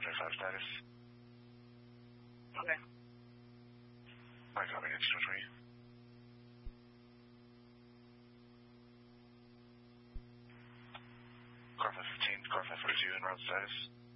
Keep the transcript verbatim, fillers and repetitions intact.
twenty-five status. Okay. My copy, it's two three. Car five fifteen, car five forty-two, en route status.